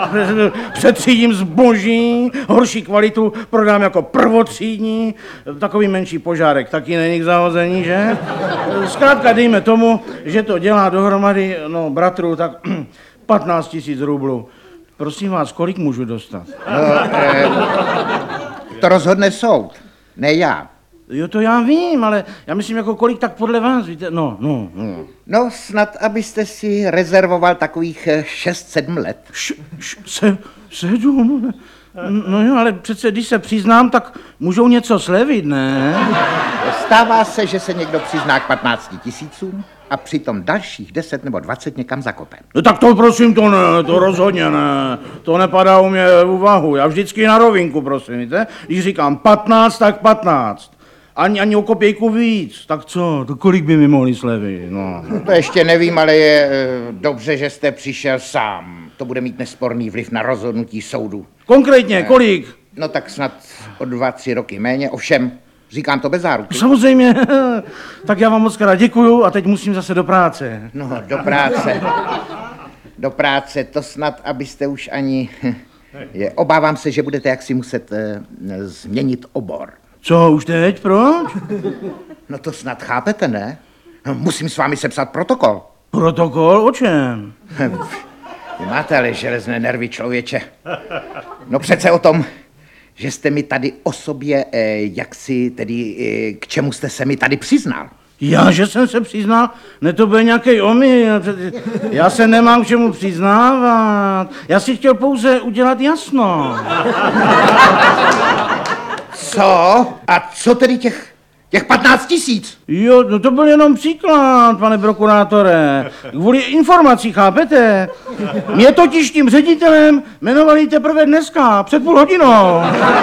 přetřídím zboží, horší kvalitu prodám jako prvotřídní, takový menší požárek taky není k zahození, že? Zkrátka dejme tomu, že to dělá dohromady, no bratru, tak 15 000 rublů. Prosím vás, kolik můžu dostat? To rozhodne soud, ne já. Jo, to já vím, ale já myslím, jako kolik tak podle vás, víte, no. No, snad, abyste si rezervoval takových 6-7 let. 7? No jo, ale přece, když se přiznám, tak můžou něco slevit, ne? Stává se, že se někdo přizná k 15 000 a přitom dalších 10 nebo 20 někam zakope. No tak to prosím, to ne, to rozhodně ne. To nepadá u mě v úvahu. Já vždycky na rovinku, prosím, víte? Když říkám 15, tak 15. Ani o kopějku víc. Tak co, to kolik by mi mohli slevit, no. To ještě nevím, ale je dobře, že jste přišel sám. To bude mít nesporný vliv na rozhodnutí soudu. Konkrétně, kolik? No tak snad o 2-3 roky méně, ovšem, říkám to bez záruky. Samozřejmě, tak já vám moc krát děkuju a teď musím zase do práce. No, do práce. Do práce, to snad, abyste už ani... Obávám se, že budete jaksi muset změnit obor. Co, už teď, proč? No to snad chápete, ne? No, musím s vámi sepsat protokol. Protokol? O čem? Vy máte ale železné nervy, člověče. No přece o tom, že jste mi tady o sobě, k čemu jste se mi tady přiznal. Já, že jsem se přiznal? Ne, to byl nějaký omyl. Já se nemám k čemu přiznávat. Já si chtěl pouze udělat jasno. Co? A co tedy těch 15 000? Jo, no to byl jenom příklad, pane prokurátore. Kvůli informací, chápete? Mě totiž tím ředitelem jmenovali teprve dneska, před půl hodinou.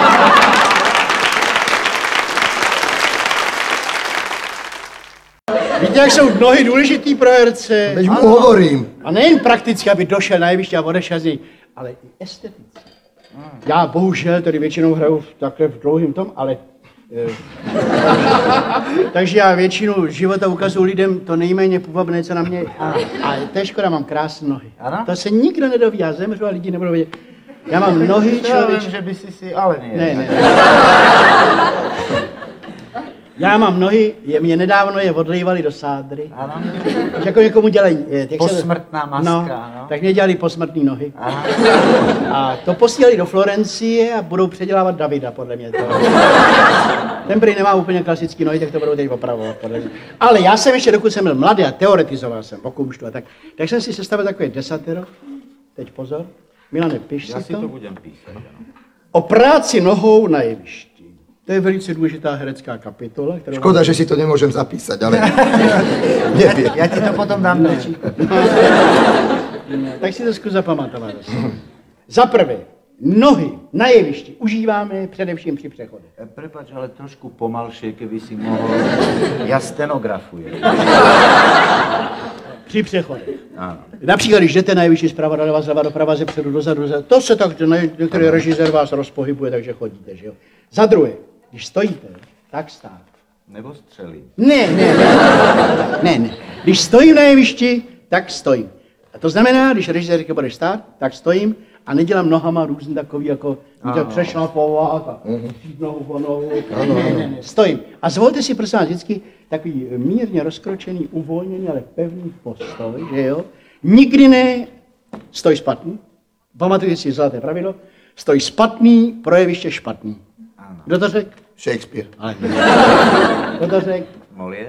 Víte, jak jsou nohy důležitý pro herce? Teď mu hovorím. A nejen prakticky, aby došel na jeviště a odešel z něj, ale i esteticky. Já bohužel tedy většinou hraju takhle v dlouhým tom, ale... takže já většinu života ukazuju lidem to nejméně půvabné, co na mě... A to je škoda, mám krásné nohy. Ano? To se nikdo nedoví, já zemřu a lidi nebudou vědět. Já mám nohy, člověk... že by si ale Ne. Já mám nohy, mě nedávno je odlejvali do sádry. Ano. Jako někomu dělají... Posmrtná maska, no. Tak mě dělali posmrtný nohy. Aha. A to posílali do Florencie a budou předělávat Davida, podle mě. Ten prý nemá úplně klasický nohy, tak to budou teď opravovat, podle mě. Ale já jsem ještě, dokud jsem byl mladý a teoretizoval jsem o kumštu a tak jsem si sestavil takové desatero. Teď pozor. Milane, piš Já si si to. to budem písat. O práci nohou na jevišti. To je velice důležitá herecká kapitola. Škoda, že si to nemôžem zapísať, ale neviem. Já ti to potom dám dočítat. Tak si to zkus zapamatovat. Za prvé, nohy na jevišti užíváme především při přechodech. Prepač, ale trošku pomalšie, keby si mohl. Já stenografujem. Při přechodech. Ano. Například, když jdete na jevišti zprava doleva, zleva doprava, zepředu, dozadu, to se tak, některý režisér vás rozpohybuje, takže chodíte, že jo. Za druhé, když stojíte, tak stát. Nebo střelí. Ne. Když stojím na jevišti, tak stojím. A to znamená, když režisér říká, budeš stát, tak stojím a nedělám nohama různý takový, jako to přešlapovat a přijít nohu po nohu. Ne, stojím. A zvolte si, prosím vás, vždycky takový mírně rozkročený, uvolněný, ale pevný postoj, že jo. Nikdy ne stoj špatný. Pamatujte si zlaté pravidlo. Stoj špatný, pro jeviště špatný. Ano. Kdo to řekl? Shakespeare. Kdo to řekl? Molière?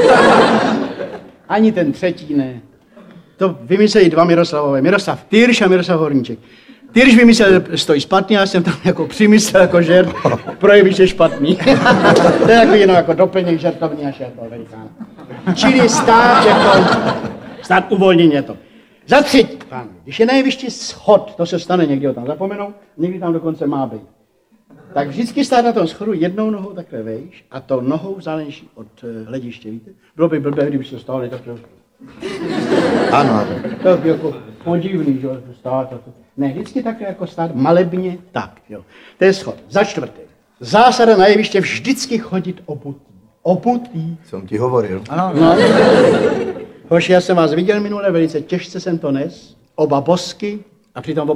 Ani ten třetí ne. To vymysleli dva Miroslavové. Miroslav Tyrš a Miroslav Horníček. Tyrš vymyslel stoj špatný, já jsem tam jako přimyslel jako žert, pro jeviště špatný. To je jako jenom jako doplněk žertovní a šertov velikán. Čili stát uvolněně to. Za třetí, pán, když je na jevišti schod, to se stane, někdy ho tam zapomenou, někdy tam dokonce má být. Tak vždycky stát na tom schodu jednou nohou takhle vejš a to nohou záleží od hlediště, víte? Bylo by blbé, kdyby se stáli takhle. Áno. To by jako podivný, že stát a to. Ne, vždycky takhle jako stát malebně tak, jo. To je schod. Za čtvrté. Zásada na jeviště vždycky chodit obutý. Obutý. Som ti hovoril. Ano. No. Hoši, já jsem vás viděl minule, velice těžce jsem to nes. Oba bosky a přitom